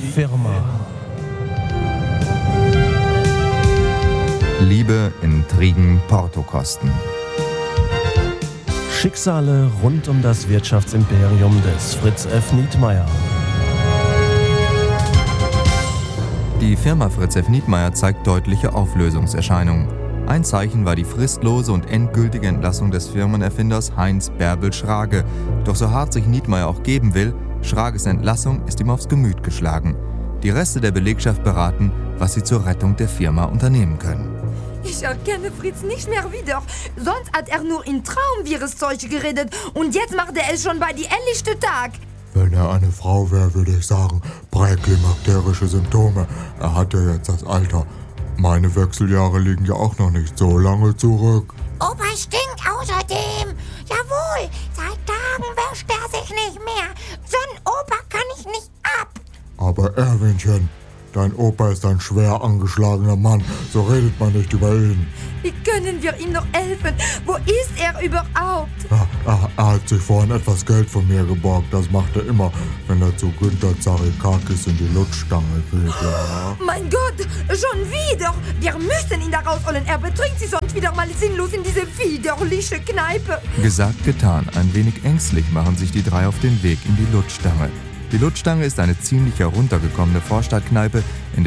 Firma. Liebe, Intrigen, Portokosten. Schicksale rund um das Wirtschaftsimperium des Fritz F. Nietmeyer. Die Firma Fritz F. Nietmeyer zeigt deutliche Auflösungserscheinungen. Ein Zeichen war die fristlose und endgültige Entlassung des Firmenerfinders Heinz Bärbel Schrage. Doch so hart sich Nietmeyer auch geben will, Schrages Entlassung ist ihm aufs Gemüt geschlagen. Die Reste der Belegschaft beraten, was sie zur Rettung der Firma unternehmen können. Ich erkenne Fritz nicht mehr wieder. Sonst hat er nur in Traumviruszeug geredet und jetzt macht er es schon bei die helllichte Tag. Wenn er eine Frau wäre, würde ich sagen, präklimakterische Symptome. Er hat ja jetzt das Alter. Meine Wechseljahre liegen ja auch noch nicht so lange zurück. Opa stinkt außerdem. Jawohl, seit Tagen wäscht er sich nicht mehr. So einen Opa kann ich nicht ab. Aber Erwinchen, dein Opa ist ein schwer angeschlagener Mann. So redet man nicht über ihn. Wie können wir ihm noch helfen? Wo ist er überhaupt? Ja, er hat sich vorhin etwas Geld von mir geborgt. Das macht er immer, wenn er zu Günther Zarikakis in die Lutschstange geht. Ja. Mein Gott, schon wieder! Wir müssen ihn da rausholen. Er betrinkt sich sonst wieder mal sinnlos in diese widerliche Kneipe. Gesagt, getan. Ein wenig ängstlich machen sich die drei auf den Weg in die Lutschstange. Die Lutschstange ist eine ziemlich heruntergekommene Vorstadtkneipe, in der